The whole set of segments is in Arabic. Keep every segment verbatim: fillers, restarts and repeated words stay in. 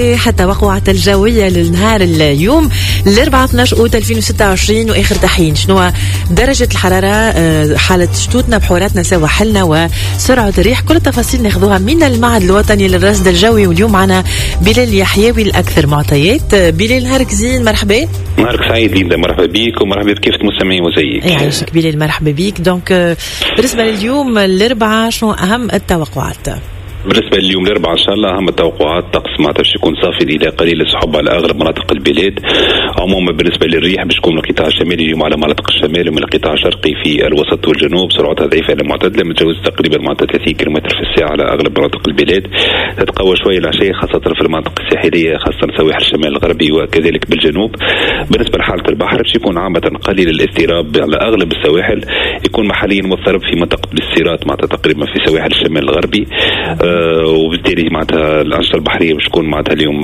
التوقعات الجوية للنهار اليوم الأربعاء اثني عشر أوت ألفين وستة وعشرين وآخر تحين. شنو درجة الحرارة، حالة شتوتنا بحوراتنا سواحلنا وسرعة الريح، كل التفاصيل ناخذوها من المعهد الوطني للرصد الجوي. واليوم معنا بلال يحيوي الأكثر معطيات. بلال نهارك زين، مرحبا. نهارك سعيد ليندا، مرحبا بيك ومرحبا بكيف المستمعين وزيك. يعيشك بلال، مرحبا بيك. دونك بالنسبة لليوم الأربعاء شنو أهم التوقعات؟ بالنسبة لليوم الأربعاء إن شاء الله أهم التوقعات طقس معناتها باش يكون صافي إلى قليل السحب على أغلب مناطق البلاد. عموما بالنسبة للريح باش تكون من القطاع الشمالي اليوم على مناطق الشمال ومن القطاع الشرقي في الوسط والجنوب سرعتها ضعيفة لمعتدلة متجاوز تقريبا معناتها ثلاثين كيلومتر في الساعة على أغلب مناطق البلاد. تتقوى شوية العشية خاصة في المناطق الساحلية خاصة سواحل الشمال الغربي وكذلك بالجنوب. بالنسبة لحالة البحر باش يكون عامة قليل الاضطراب على أغلب السواحل، يكون محليا مضطرب في منطقة بالسيرات معناتها تقريبا في سواحل الشمال الغربي. أه وبالتالي معناتها الأنشطة البحرية باش تكون معناتها اليوم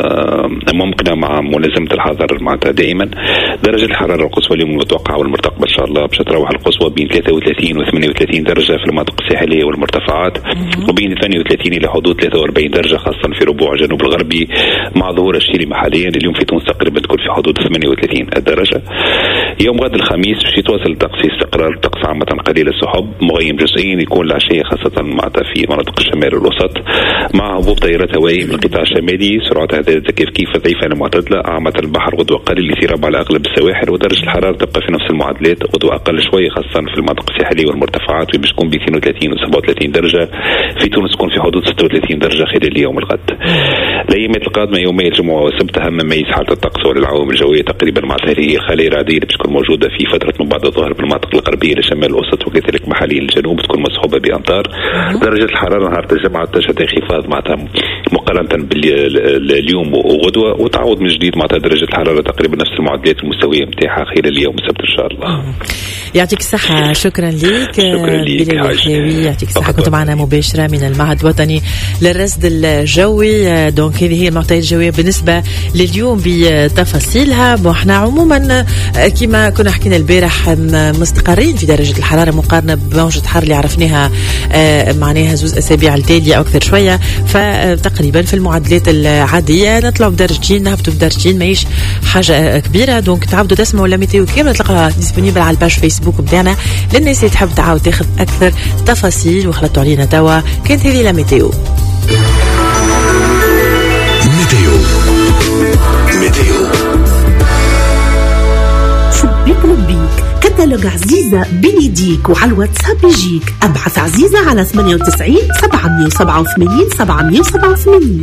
ممكنة مع ملازمة الحذر معناتها دائما. درجة الحرارة القصوى اليوم المتوقعة والمرتقبة إن شاء الله باش تروح القصوى بين ثلاثة وثلاثين و ثمانية وثلاثين درجة في المناطق الساحلية والمرتفعات، وبين ثمانية وثلاثين إلى حدود ثلاثة وأربعين درجة خاصة في ربوع الجنوب الغربي مع ظهور الشيلي محليا. اليوم في تونس تقريبا تكون في حدود ثمانية وثلاثين الدرجة. يوم غد الخميس باش يتواصل الطقس في استقرار، الطقس عامة قليل السحب مغيم جزئيا يكون العشية خاصة معناتها في مناطق الشمال والوسط مع هبوط تيارات هوائية من القطاع الشمالي سرعتها كيف كيف ضعيفة معتدلة. عامة البحر غدوة قليل الاضطراب على أغلب السواحل، ودرجة الحرارة تبقى في نفس المعدلات، غدوة أقل شوية خاصة في المناطق الساحلية والمرتفعات باش تكون ب اثنين وثلاثين و سبعة وثلاثين درجة. في تونس تكون في حدود ستة وثلاثين درجة خلال اليوم الغد. الأيامات القادمة يومي الجمعة والسبت أهم ما يميز حالة الطقس والعوامل الجوية تقريبا مع هذه الخلايا الرعدية اللي بتكون موجودة في فترة من بعد الظهر بالمناطق الغربية لشمال الوسط وكذلك محليا الجنوب تكون مصحوبة بأمطار. درجة الحرارة نهار الجمعة تشهد انخفاض معناتها مقارنة باليوم وغدوة، وتعود من جديد معناتها درجة الحرارة تقريبا نفس المعدلات المستوية متاعها خلال اليوم السبت إن شاء الله. يعطيك الصحة، شكرا لك. شكرا لك يعطيك الصحة، كنت معنا مباشرة من المعهد الوطني للرصد الجوي. دونك هذه هي المعطيات الجوية بالنسبة لليوم بتفاصيلها. وإحنا عموما كما كنا حكينا البارح مستقرين في درجة الحرارة مقارنة بموجة حر اللي عرفناها معناها زوز أسابيع التالية أو أكثر شوية، فتقريبا في المعدلات العادية نطلعوا بدرجتين نهبطوا بدرجتين، ماهيش حاجة كبيرة. دونك تعودوا تسمعوا لا ميتيو كاملة تلقاها ديسبونيبل على الباج فيسبوك بتاعنا للناس اللي تحب تعاود تاخذ أكثر تفاصيل. وخلطوا علينا توا كانت هذه لا ميتيو. ميتيو ميتيو صبيك ربيك كتالوج عزيزة بيديك وعلى الواتساب يجيك. ابعث عزيزة على ثمانية وتسعين سبعمية وسبعة وثمانين سبعمية وسبعة وثمانين.